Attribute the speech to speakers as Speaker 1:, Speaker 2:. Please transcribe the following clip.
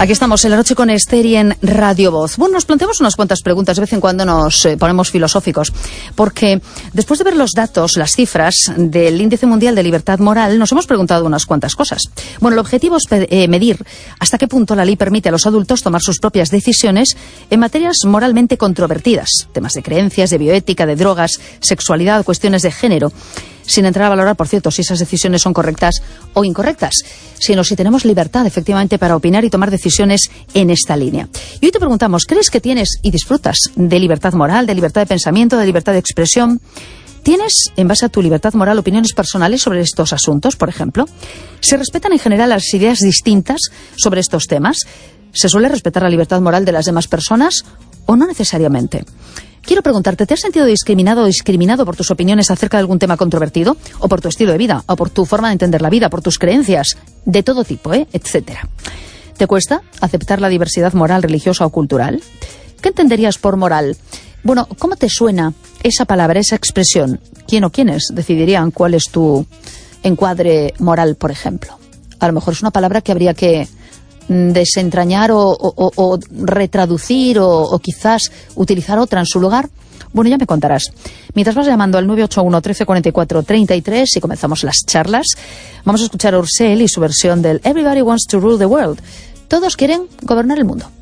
Speaker 1: Aquí estamos en La Noche con Esther y en Radio Voz. Bueno, nos planteamos unas cuantas preguntas, de vez en cuando nos ponemos filosóficos, porque después de ver los datos, las cifras del Índice Mundial de Libertad Moral, nos hemos preguntado unas cuantas cosas. Bueno, el objetivo es medir hasta qué punto la ley permite a los adultos tomar sus propias decisiones en materias moralmente controvertidas, temas de creencias, de bioética, de drogas, sexualidad, cuestiones de género, sin entrar a valorar, por cierto, si esas decisiones son correctas o incorrectas, sino si tenemos libertad, efectivamente, para opinar y tomar decisiones en esta línea. Y hoy te preguntamos, ¿crees que tienes y disfrutas de libertad moral, de libertad de pensamiento, de libertad de expresión? ¿Tienes, en base a tu libertad moral, opiniones personales sobre estos asuntos, por ejemplo? ¿Se respetan en general las ideas distintas sobre estos temas? ¿Se suele respetar la libertad moral de las demás personas o no necesariamente? Quiero preguntarte, ¿te has sentido discriminado o discriminado por tus opiniones acerca de algún tema controvertido? ¿O por tu estilo de vida? ¿O por tu forma de entender la vida? ¿Por tus creencias? De todo tipo, etcétera. ¿Te cuesta aceptar la diversidad moral, religiosa o cultural? ¿Qué entenderías por moral? Bueno, ¿cómo te suena esa palabra, esa expresión? ¿Quién o quiénes decidirían cuál es tu encuadre moral, por ejemplo? A lo mejor es una palabra que habría que desentrañar o retraducir o quizás utilizar otra en su lugar. Bueno, ya me contarás. Mientras vas llamando al 981 13 44 33 y comenzamos las charlas, vamos a escuchar a Ursel y su versión del Everybody Wants to Rule the World. Todos quieren gobernar el mundo.